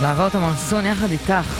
לעבור את המונסון יחד איתך.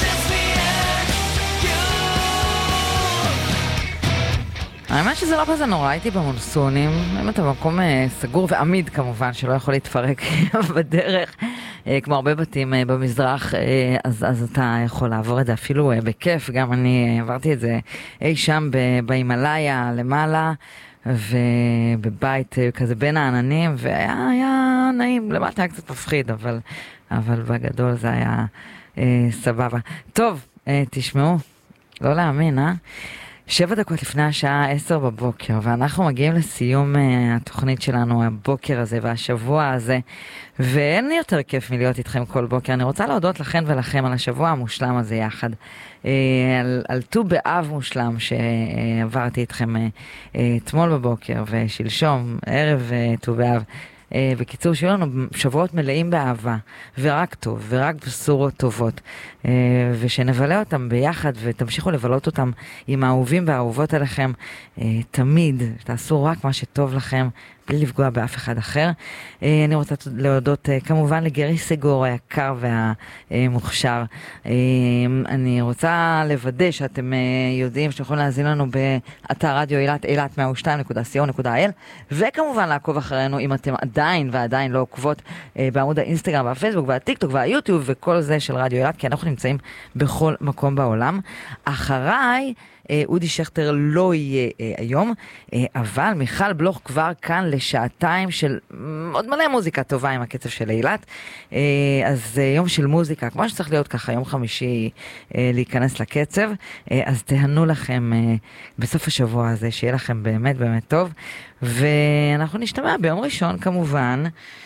האמת שזה לא כזה נורא, הייתי במונסונים, באמת המקום סגור ועמיד כמובן, שלא יכול להתפרק בדרך, כמו הרבה בתים במזרח, אז אתה יכול לעבור את זה אפילו בכיף, גם אני עברתי את זה אי שם בהימאליה למעלה, ובבית כזה בין העננים, והיה נעים, למטה היה קצת מפחיד, אבל בגדול זה היה סבבה. טוב, תשמעו, לא להאמין, 7 דקות לפני השעה 10 בבוקר, ואנחנו מגיעים לסיום התוכנית שלנו הבוקר הזה והשבוע הזה, ואין לי יותר כיף מלהיות איתכם כל בוקר. אני רוצה להודות לכן ולכם על השבוע המושלם הזה יחד, על ט"ו באב מושלם שעברתי איתכם אתמול בבוקר ושלשום, ערב ט"ו באב. בקיצור, שיהיו לנו שבועות מלאים באהבה, ורק טוב, ורק בשורות טובות, ושנבלה אותם ביחד, ותמשיכו לבלות אותם עם האהובים והאהובות עליכם, תמיד, תעשו רק מה שטוב לכם, בלי לפגוע באף אחד אחר. אני רוצה להודות כמובן לגרי סגור היקר והמוכשר. אני רוצה לוודא שאתם יודעים שאתם יכולים להזין לנו באתר רדיו אילת, אילת 102.co.il, וכמובן לעקוב אחרינו אם אתם עדיין לא עוקבות בעמוד האינסטגרם והפייסבוק והטיקטוק והיוטיוב וכל זה של רדיו אילת, כי אנחנו נמצאים בכל מקום בעולם. אחריי אודי שכטר לא יהיה היום, אבל מיכל בלוך כבר כאן לשעתיים של עוד מלא מוזיקה טובה עם הקצב של אילת. אז יום של מוזיקה, כמו שצריך להיות ככה, יום חמישי להיכנס לקצב, אז תהנו לכם בסוף השבוע הזה, שיהיה לכם באמת באמת טוב, ואנחנו נשתמע ביום ראשון כמובן,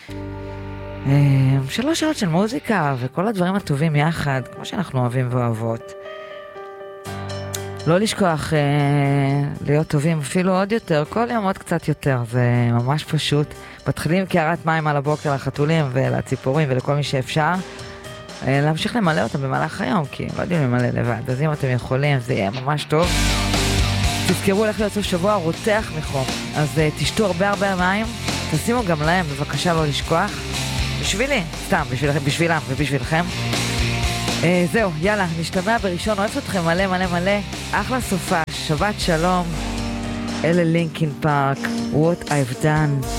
3 שעות של מוזיקה וכל הדברים הטובים יחד, כמו שאנחנו אוהבים ואוהבות. לא לשכוח להיות טובים אפילו עוד יותר, כל יום עוד קצת יותר, זה ממש פשוט. מתחילים קערת מים על הבוקר לחתולים ולציפורים ולכל מי שאפשר, להמשיך למלא אותם במהלך היום, כי לא יודעים למלא לבד, אז אם אתם יכולים זה יהיה ממש טוב. תזכרו איך להיות סוף שבוע רותח מחום, אז תשתו הרבה מים, תשימו גם להם בבקשה לא לשכוח, בשבילי, סתם, בשבילם ובשבילכם. זהו, יאללה, נשתמע בראשון, אוהבת אתכם מלא, אחלה סופה, שבת שלום, אלה לינקין פארק, What I've Done.